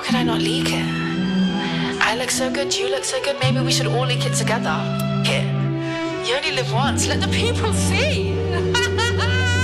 could I not leak it? I look so good, you look so good, maybe we should all leak it together. Here. You only live once, let the people see.